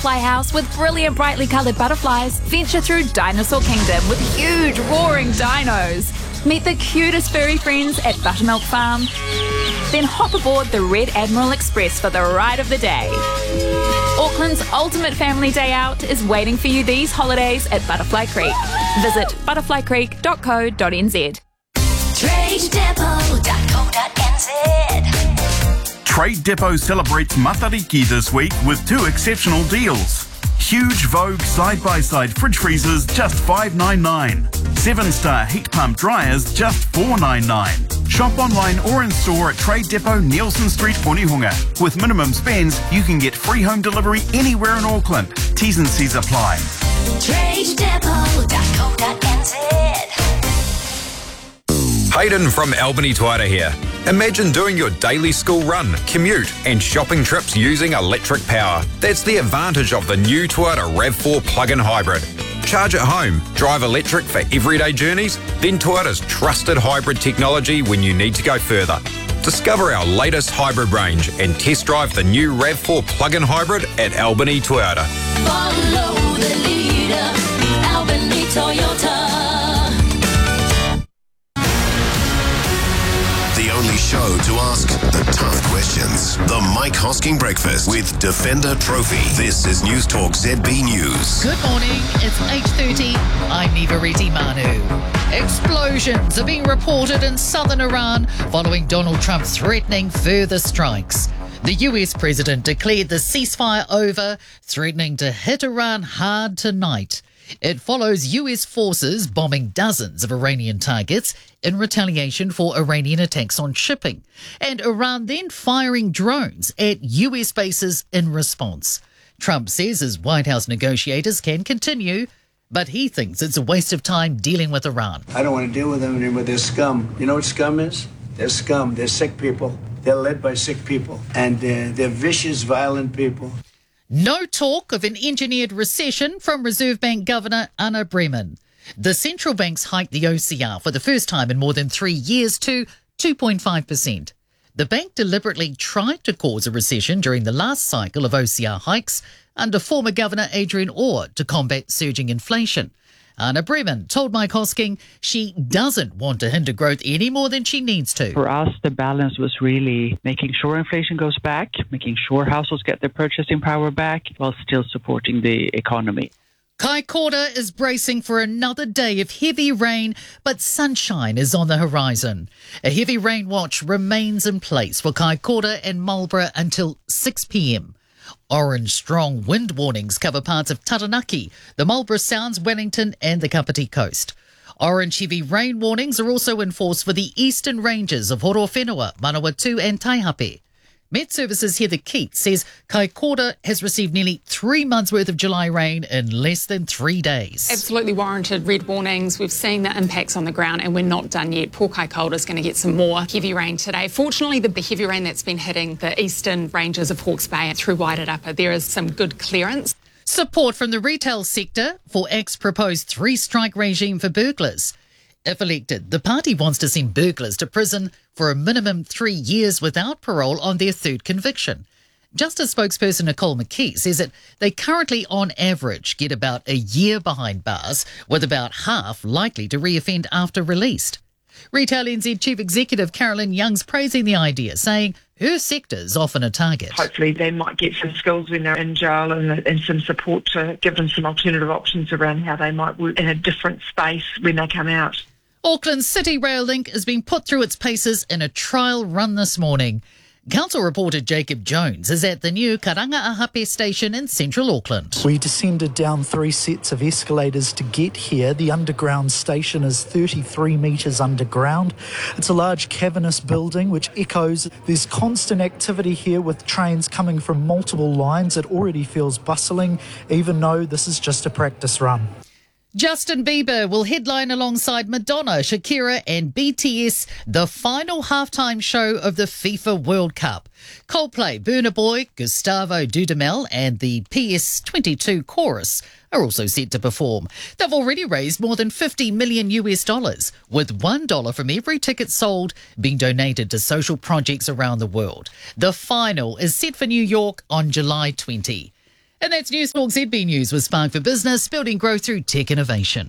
butterfly house with brilliant, brightly coloured butterflies. Venture through Dinosaur Kingdom with huge, roaring dinos. Meet the cutest furry friends at Buttermilk Farm. Then hop aboard the Red Admiral Express for the ride of the day. Auckland's ultimate family day out is waiting for you these holidays at Butterfly Creek. Visit butterflycreek.co.nz. TradeDepot.co.nz. Trade Depot celebrates Matariki this week with 2 exceptional deals. Huge Vogue side-by-side fridge freezers, just $5.99. 7-star heat pump dryers, just $4.99. Shop online or in store at Trade Depot, Nielsen Street, Onehunga. With minimum spends, you can get free home delivery anywhere in Auckland. T's and C's apply. TradeDepot.co.nz. Hayden from Albany Tuara here. Imagine doing your daily school run, commute and shopping trips using electric power. That's the advantage of the new Tuara RAV4 plug-in hybrid. Charge at home, drive electric for everyday journeys, then Tuara's trusted hybrid technology when you need to go further. Discover our latest hybrid range and test drive the new RAV4 plug-in hybrid at Albany Tuara. Follow the leader, Albany Toyota. The only show to ask the tough questions. The Mike Hosking Breakfast with Defender Trophy. This is News Talk ZB News. Good morning, it's 8:30. I'm Nivariti Manu. Explosions are being reported in southern Iran following Donald Trump threatening further strikes. The US president declared the ceasefire over, threatening to hit Iran hard tonight. It follows US forces bombing dozens of Iranian targets in retaliation for Iranian attacks on shipping, and Iran then firing drones at US bases in response. Trump says his White House negotiators can continue, but he thinks it's a waste of time dealing with Iran. I don't want to deal with them anymore. They're scum. You know what scum is? They're scum. They're sick people. They're led by sick people, and they're vicious, violent people. No talk of an engineered recession from Reserve Bank Governor Anna Bremen. The central bank's hiked the OCR for the first time in more than 3 years to 2.5%. The bank deliberately tried to cause a recession during the last cycle of OCR hikes under former Governor Adrian Orr to combat surging inflation. Anna Bremen told Mike Hosking she doesn't want to hinder growth any more than she needs to. For us, the balance was really making sure inflation goes back, making sure households get their purchasing power back while still supporting the economy. Kaikoura is bracing for another day of heavy rain, but sunshine is on the horizon. A heavy rain watch remains in place for Kaikoura and Marlborough until 6 p.m. Orange strong wind warnings cover parts of Taranaki, the Marlborough Sounds, Wellington and the Kapiti Coast. Orange heavy rain warnings are also in force for the eastern ranges of Horowhenua, Manawatu and Taihape. Met Services Heather Keats says Kaikoura has received nearly 3 months' worth of July rain in less than 3 days. Absolutely warranted red warnings. We've seen the impacts on the ground and we're not done yet. Poor Kaikoura is going to get some more heavy rain today. Fortunately, the heavy rain that's been hitting the eastern ranges of Hawke's Bay and through Wairarapa, there is some good clearance. Support from the retail sector for ACT's proposed 3-strike regime for burglars. If elected, the party wants to send burglars to prison for a minimum 3 years without parole on their third conviction. Justice spokesperson Nicole McKee says that they currently, on average, get about a year behind bars, with about half likely to reoffend after released. Retail NZ Chief Executive Carolyn Young's praising the idea, saying her sector's often a target. Hopefully they might get some skills when they're in jail and some support to give them some alternative options around how they might work in a different space when they come out. Auckland's City Rail Link has been put through its paces in a trial run this morning. Council reporter Jacob Jones is at the new Karangaahape station in central Auckland. We descended down 3 sets of escalators to get here. The underground station is 33 metres underground. It's a large cavernous building which echoes. There's constant activity here with trains coming from multiple lines. It already feels bustling, even though this is just a practice run. Justin Bieber will headline alongside Madonna, Shakira and BTS the final halftime show of the FIFA World Cup. Coldplay, Burna Boy, Gustavo Dudamel and the PS22 chorus are also set to perform. They've already raised more than $50 million, with $1 from every ticket sold being donated to social projects around the world. The final is set for New York on July 20. And that's News Talk ZB News with Spark for Business, building growth through tech innovation.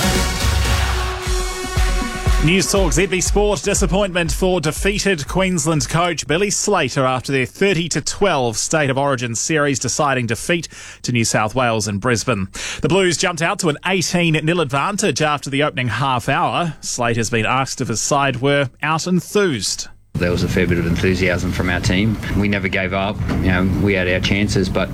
News Talk ZB Sport. Disappointment for defeated Queensland coach Billy Slater after their 30-12 State of Origin series deciding defeat to New South Wales in Brisbane. The Blues jumped out to an 18-0 advantage after the opening half hour. Slater's been asked if his side were out enthused. There was a fair bit of enthusiasm from our team. We never gave up. We had our chances, but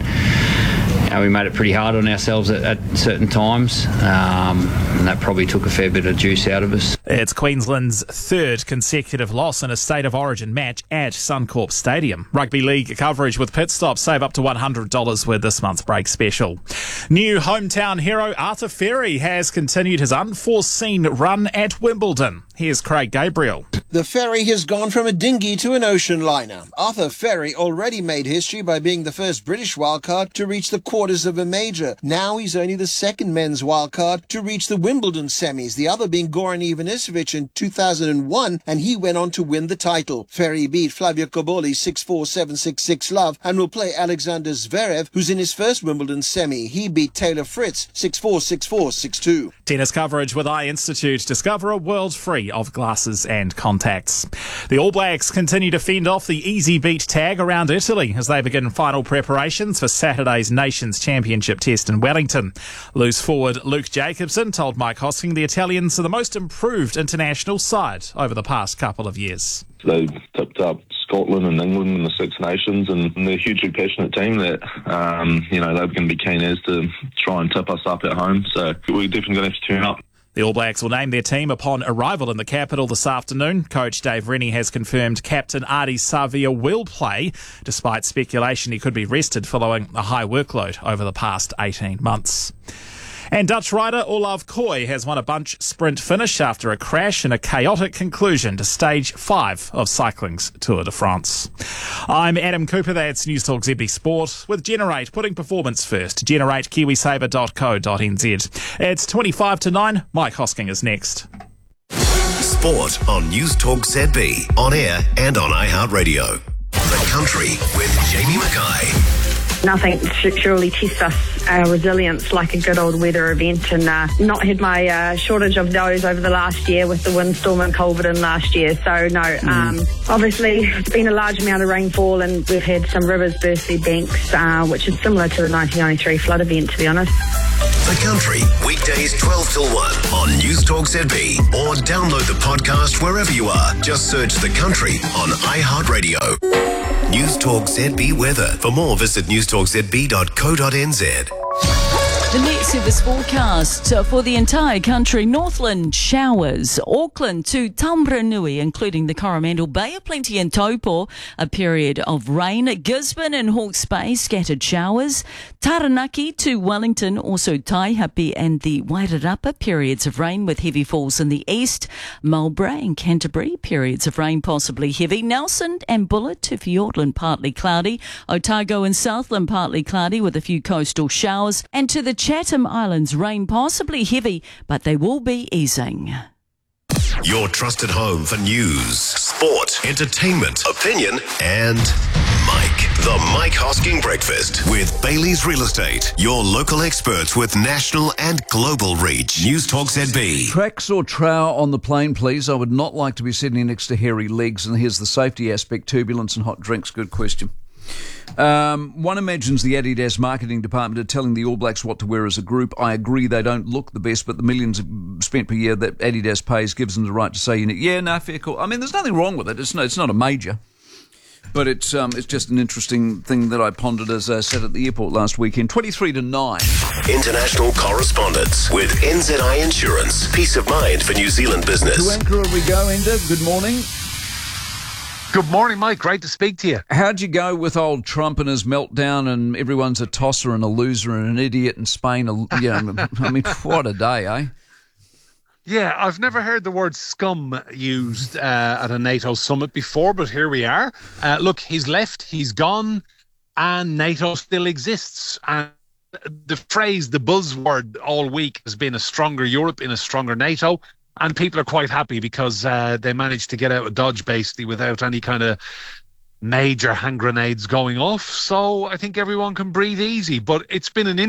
we made it pretty hard on ourselves at certain times, and that probably took a fair bit of juice out of us. It's Queensland's third consecutive loss in a State of Origin match at Suncorp Stadium. Rugby League coverage with pit stops. Save up to $100 with this month's break special. New hometown hero Arthur Ferry has continued his unforeseen run at Wimbledon. Here's Craig Gabriel. The ferry has gone from a dinghy to an ocean liner. Arthur Ferry already made history by being the first British wildcard to reach the quarters of a major. Now he's only the second men's wildcard to reach the Wimbledon semis, the other being Goran Ivanisevic in 2001, and he went on to win the title. Ferry beat Flavio Cobolli 6-4, 7-6, 6-love, and will play Alexander Zverev, who's in his first Wimbledon semi. He beat Taylor Fritz 6-4, 6-4, 6-2. Tennis coverage with Eye Institute. Discover a world free of glasses and contacts. The All Blacks continue to fend off the easy beat tag around Italy as they begin final preparations for Saturday's Nations Championship test in Wellington. Loose forward Luke Jacobson told Mike Hosking the Italians are the most improved international side over the past couple of years. They tipped up Scotland and England in the Six Nations, and they're a hugely passionate team that, they're going to be keen as to try and tip us up at home. So we're definitely going to have to turn up. The All Blacks will name their team upon arrival in the capital this afternoon. Coach Dave Rennie has confirmed captain Ardie Savia will play, despite speculation he could be rested following a high workload over the past 18 months. And Dutch rider Olav Koy has won a bunch sprint finish after a crash and a chaotic conclusion to Stage 5 of cycling's Tour de France. I'm Adam Cooper, that's News Talk ZB Sport with Generate, putting performance first. Generate kiwisaver.co.nz. It's 25-9. Mike Hosking is next. Sport on News Talk ZB, on air and on iHeartRadio. The Country with Jamie Mackay. Nothing surely tests us, our resilience, like a good old weather event, and not had my shortage of those over the last year with the windstorm and Culverden last year. So no, obviously it's been a large amount of rainfall and we've had some rivers burst their banks, which is similar to the 1993 flood event, to be honest. The Country, weekdays 12 till 1 on News Talk ZB, or download the podcast wherever you are. Just search The Country on iHeartRadio. News Talk ZB weather. For more, visit newstalkzb.co.nz. The Met Service forecast for the entire country: Northland showers, Auckland to Taumarunui, including the Coromandel Bay of Plenty and Taupo, a period of rain. Gisborne and Hawke's Bay, scattered showers. Taranaki to Wellington, also Taihape and the Wairarapa, periods of rain with heavy falls in the east. Marlborough and Canterbury, periods of rain possibly heavy. Nelson and Bullard to Fiordland, partly cloudy. Otago and Southland, partly cloudy with a few coastal showers. And to the Chatham Islands, rain possibly heavy, but they will be easing. Your trusted home for news, sport, entertainment, opinion, and Mike. The Mike Hosking Breakfast with Bailey's Real Estate. Your local experts with national and global reach. News Talk ZB. Tracks or trow on the plane, please. I would not like to be sitting next to hairy legs. And here's the safety aspect: turbulence and hot drinks. Good question. One imagines the Adidas marketing department are telling the All Blacks what to wear as a group. I agree they don't look the best, but the millions spent per year that Adidas pays gives them the right to say, fair call. I mean, there's nothing wrong with it. It's not a major. But it's just an interesting thing that I pondered as I sat at the airport last weekend. 23-9. International correspondence with NZI Insurance. Peace of mind for New Zealand business. To Ankara we go, Enda. Good morning. Good morning, Mike. Great to speak to you. How'd you go with old Trump and his meltdown and everyone's a tosser and a loser and an idiot in Spain? I mean, what a day, eh? Yeah, I've never heard the word scum used at a NATO summit before, but here we are. Look, he's left, he's gone, and NATO still exists. And the phrase, the buzzword all week has been a stronger Europe in a stronger NATO. And people are quite happy because they managed to get out of Dodge basically without any kind of major hand grenades going off. So I think everyone can breathe easy. But it's been an